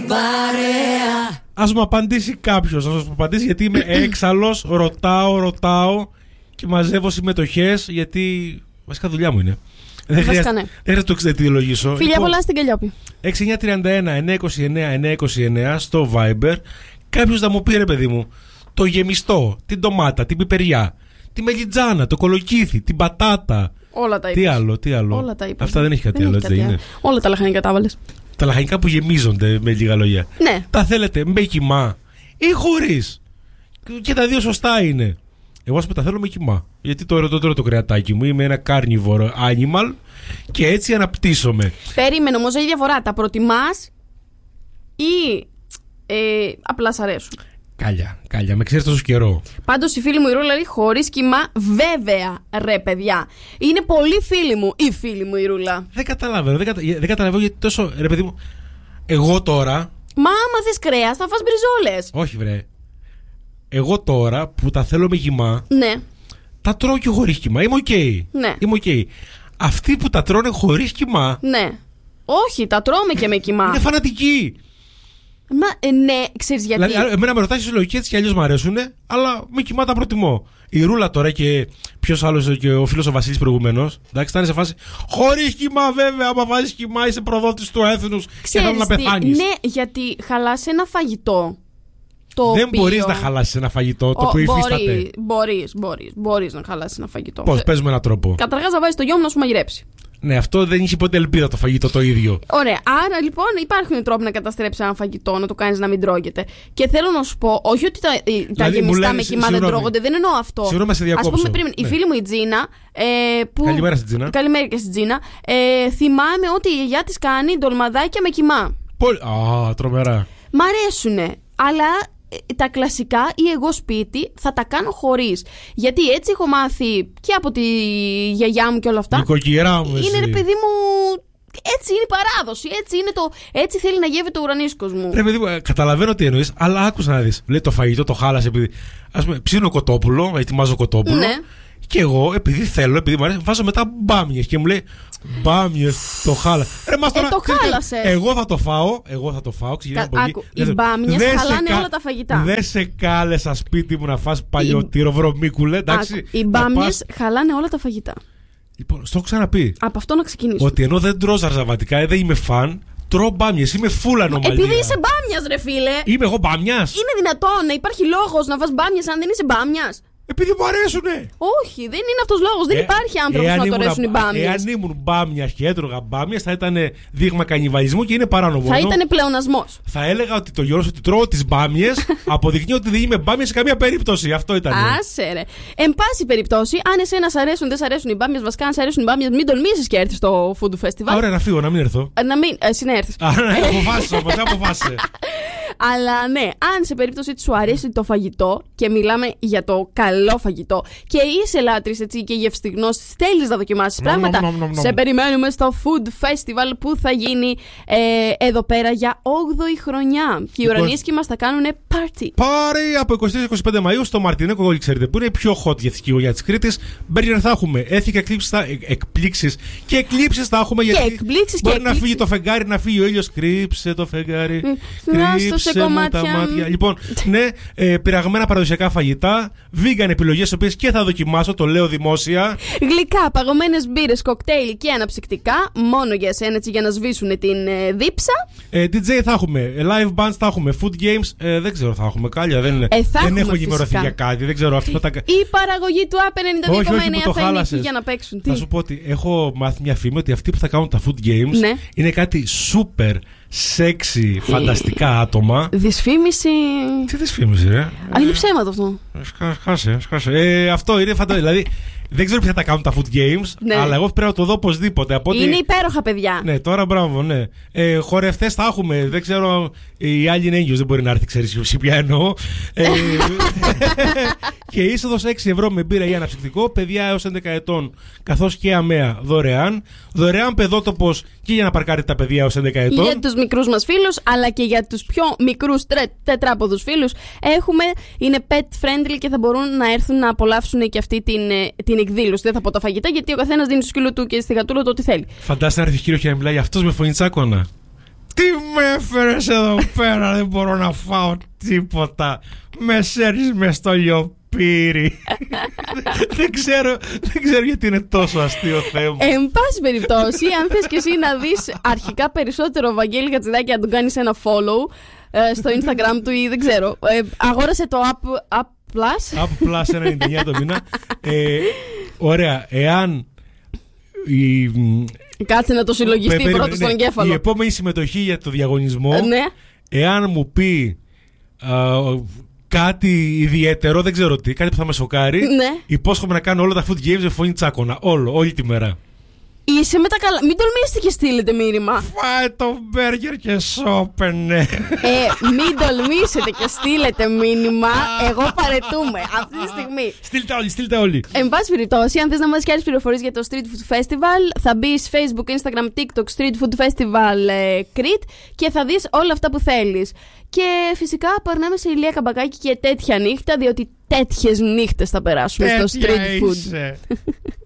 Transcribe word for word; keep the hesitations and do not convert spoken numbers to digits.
παρέα. Ας μου απαντήσει κάποιος, ας μου απαντήσει, γιατί είμαι έξαλλος, ρωτάω, ρωτάω και μαζεύω συμμετοχές, γιατί βασικά δουλειά μου είναι. Δεν χρειάζεται ναι. να το εξαιτιολογήσω. Φιλιά λοιπόν, πολλά στην Καλλιόπη. έξι εννιά τριάντα ένα εννιακόσια είκοσι εννέα εννιακόσια είκοσι εννέα στο Viber. Κάποιος θα μου πει, ρε παιδί μου, το γεμιστό, την ντομάτα, την πιπεριά, τη μελιτζάνα, το κολοκύθι, την πατάτα. Όλα τα είπες. Τι άλλο, τι άλλο. Όλα τα είπες. Αυτά δεν έχει κάτι δεν άλλο, έτσι δεν είναι. Όλα τα λαχανικά τα βάλες. Τα λαχανικά που γεμίζονται, με λίγα λόγια. Ναι. Τα θέλετε με κιμά ή χωρίς. Και τα δύο σωστά είναι. Εγώ ας πούμε τα θέλω με κιμά. Γιατί τώρα το τρώω το κρεατάκι μου. Είμαι ένα carnivore animal και έτσι αναπτύσσομαι. Περίμενε όμως, έχει διαφορά. Τα προτιμάς ή ε, απλά σ' αρέσουν? Κάλια, κάλια, με ξέρεις τόσο καιρό. Πάντως η φίλη μου η Ρούλα λέει χωρίς κιμά, βέβαια ρε παιδιά. Είναι πολύ φίλη μου η φίλη μου η Ρούλα. Δεν καταλαβαίνω, δεν, κατα... δεν καταλαβαίνω γιατί τόσο. Ρε παιδί μου, εγώ τώρα. Μα άμα θες κρέας θα φας μπριζόλες. Όχι βρε. Εγώ τώρα που τα θέλω με κιμά. Ναι. Τα τρώω και χωρίς κιμά. Είμαι οκ. Okay. Ναι. Είμαι okay. Αυτοί που τα τρώνε χωρίς κιμά. Ναι. Όχι, τα τρώμε και με κιμά. Είναι φανατικοί. Μα, ε, ναι, ξέρεις γιατί. Δηλαδή, εμένα με ρωτάς συλλογική, έτσι κι αλλιώς μου αρέσουν, αλλά με κιμά τα προτιμώ. Η Ρούλα τώρα και ποιος άλλος, και ο φίλος ο Βασίλης προηγουμένως, εντάξει, θα είναι σε φάση χωρίς κιμά, βέβαια. Άμα βάζεις κιμά, είσαι προδότης του έθνους και θέλω να πεθάνεις. Ναι, γιατί χαλάς ένα φαγητό. Το δεν οποίο... μπορείς να χαλάσεις ένα φαγητό το οποίο υφίσταται. Μπορείς, μπορείς, μπορείς να χαλάσεις ένα φαγητό. Πώς, πες με έναν τρόπο. Καταρχάς θα βάζεις το γιο μου να σου μαγειρέψει. Ναι, αυτό δεν είχε ποτέ ελπίδα το φαγητό το ίδιο. Ωραία. Άρα λοιπόν υπάρχουν τρόποι να καταστρέψεις ένα φαγητό, να το κάνεις να μην τρώγεται. Και θέλω να σου πω, όχι ότι τα, δηλαδή, τα γεμιστά με κιμά δεν τρώγονται, δεν εννοώ αυτό. Συγγνώμη, σε διακόψω. Ας πούμε πριν, ναι. Η φίλη μου η Τζίνα. Ε, που... Καλημέρα στην Τζίνα. Καλημέρα και στην Τζίνα. Ε, θυμάμαι ότι η γιαγιά της κάνει ντολμαδάκια με κιμά. Πολύ. Α, τρομερά. Μ' αρέσουνε. Αλλά τα κλασικά ή εγώ σπίτι θα τα κάνω χωρίς. Γιατί έτσι έχω μάθει και από τη γιαγιά μου και όλα αυτά. Νοικοκυρά μου, είναι ρε παιδί μου. Έτσι είναι η παράδοση. Έτσι, είναι το... έτσι θέλει να γεύεται ο ουρανίσκος μου. Ρε παιδί μου, καταλαβαίνω τι εννοείς, αλλά άκουσα να δεις. Λέει το φαγητό το χάλασε επειδή. Ας πούμε, ψήνω κοτόπουλο, ετοιμάζω κοτόπουλο. Ναι. Και εγώ, επειδή θέλω, επειδή μου αρέσει, βάζω μετά μπάμιες και μου λέει μπάμιες, το χάλασε. Ρε, μας τώρα, ε, το χάλασε. Εγώ θα το φάω, εγώ θα το φάω. Κα, άκου, οι μπάμιες χαλάνε όλα τα φαγητά. Δεν σε κάλεσα σπίτι μου να φας παλιωτήρο βρωμίκουλε, εντάξει. Άκου, οι μπάμιες πας... χαλάνε όλα τα φαγητά. Λοιπόν, στο έχω ξαναπεί. Από αυτό να ξεκινήσω. Ότι ενώ δεν τρώω ζαρζαβατικά, δεν είμαι φαν. Τρώω μπάμιες, είμαι φούλα ανομαλία. Επειδή είσαι μπάμιας, ρε φίλε. Είμαι εγώ μπάμιας. Είναι δυνατόν να υπάρχει λόγος να φας μπάμιες αν δεν είσαι μπάμιας? Επειδή μου αρέσουνε. Όχι, δεν είναι αυτός λόγος. Δεν ε, υπάρχει άνθρωπος που να το αρέσουν οι μπάμιες. Εάν ήμουν μπάμιας και έτρωγα μπάμιες, θα ήταν δείγμα κανιβαλισμού και είναι παράνομο. Θα ήταν πλεονασμός. Θα έλεγα ότι το γεγονός ότι τρώω τις μπάμιες αποδεικνύει ότι δεν είμαι μπάμιες σε καμία περίπτωση. Αυτό ήταν. Άσε ρε. Εν πάση περιπτώσει, αν εσένα σ' αρέσουν, δεν σ' αρέσουν οι μπάμιες, βασικά αν σ' αρέσουν οι μπάμιες, μην τολμήσεις και έρθεις στο Food Festival. Ωραία, να φύγω, να μην έρθω. Να μην. Εσύ να έρθεις. Αποφάσισε όμως, αποφάσισε. Αλλά ναι, αν σε περίπτωση ότι σου αρέσει το φαγητό και μιλάμε για το καλό φαγητό και είσαι λάτρης έτσι και γευστιγνός, θέλεις να δοκιμάσεις πράγματα, νο, νο, νο, νο. σε περιμένουμε στο Food Festival που θα γίνει ε, εδώ πέρα για όγδοη χρονιά. Και οι ουρανίσκοι μας θα κάνουν party. Πάρει από εικοστή με εικοστή πέμπτη Μαΐου στο Μαρτινέκο, όλοι ξέρετε, που είναι η πιο hot γευστική γωνιά της Κρήτης. Μπέργκερ θα έχουμε, έθικα εκπλήξεις και εκκλήψεις θα έχουμε. Γιατί εκπλήξεις μπορεί και να φύγει το φεγγάρι, να φύγει ο ήλιος. Κρύψε το φεγγάρι. Κρύψε μου τα μάτια. Λοιπόν, ναι, ε, πειραγμένα παραδοσιακά φαγητά, vegan επιλογές, τις οποίες και θα δοκιμάσω, το λέω δημόσια. Γλυκά, παγωμένες μπύρες, κοκτέιλ και αναψυκτικά, μόνο για εσένα έτσι για να σβήσουν την ε, δίψα. Ε, ντι τζέι θα έχουμε, live bands θα έχουμε, food games, ε, δεν ξέρω θα έχουμε, κάλια, δεν, ε, θα δεν έχω φυσικά ενημερωθεί για κάτι, δεν ξέρω αυτό θα τα... Η παραγωγή του App ενενήντα δύο κόμμα εννέα θα είναι εκεί για να παίξουν. Θα σου πω ότι έχω μάθει μια φήμη ότι αυτοί που θα κάνουν τα food games ναι. είναι κάτι super σεξι, φανταστικά άτομα. Δυσφήμιση. Τι δυσφήμιση, ρε. Α, είναι ψέματο αυτό. Σκάσε, σκάσε. Ε, αυτό είναι φανταστικό. Δηλαδή, δεν ξέρω ποια θα κάνουν τα food games, ναι. αλλά εγώ πρέπει να το δω οπωσδήποτε. Από είναι ότι... υπέροχα, παιδιά. Ναι, τώρα μπράβο, ναι. Ε, χορευτές θα έχουμε. Δεν ξέρω, η άλλη είναι έγκυος, δεν μπορεί να έρθει, ξέρεις ποια εννοώ. Ε, και είσοδος έξι ευρώ με μπύρα ή αναψυκτικό, παιδιά έως έντεκα ετών, καθώς και αμαία δωρεάν. Δωρεάν παιδότοπος και για να παρκάρετε τα παιδιά έως έντεκα ετών. Για τους μικρούς μας φίλους, αλλά και για τους πιο μικρούς τρε, τετράποδους φίλους, έχουμε, είναι pet friendly και θα μπορούν να έρθουν να απολαύσουν και αυτή την, την εκδήλωση. Δεν θα πω τα φαγητά, γιατί ο καθένας δίνει στο σκύλο του και στη γατούλα το ό,τι θέλει. Φαντάζεσαι να έρθει ο κύριος και να μιλάει αυτός με φωνή τσάκωνα. Τι με έφερες εδώ πέρα, δεν μπορώ να φάω τίποτα. Με σέρνεις μες στο λιοπύρι. δεν, ξέρω, δεν ξέρω γιατί είναι τόσο αστείο θέμα. Εν πάση περιπτώσει, αν θες και εσύ να δεις αρχικά περισσότερο Βαγγέλη Χατζηδάκη, να τον κάνεις ένα follow ε, στο Instagram του ή δεν ξέρω, ε, αγόρασε το App, App Plus. App Plus ενενήντα εννιά το μήνα. ε, Ωραία, εάν η, κάτσε να το συλλογιστεί πρώτα στον εγκέφαλο. Η επόμενη συμμετοχή για το διαγωνισμό, ε, ναι. εάν μου πει α, κάτι ιδιαίτερο, δεν ξέρω τι, κάτι που θα με σοκάρει, ναι. υπόσχομαι να κάνω όλα τα food games με φωνή τσάκωνα. Όλο, όλη τη μέρα. Είσαι με τα καλά. Μην τολμήσετε και στείλετε μήνυμα. Φάε το μπέργκερ και σώπαινε. Ε, μην τολμήσετε και στείλετε μήνυμα. Εγώ παρετούμε αυτή τη στιγμή. Στείλτε όλοι, στείλτε όλοι. Εν πάση περιπτώσει, αν θες να μας και άλλες πληροφορίες για το Street Food Festival, θα μπεις Facebook, Instagram, TikTok, Street Food Festival ε, Crete και θα δεις όλα αυτά που θέλεις. Και φυσικά περνάμε σε Ηλία Καμπακάκη και τέτοια νύχτα, διότι τέτοιες νύχτες θα περάσουμε τέτοια στο Street Food. Είσαι.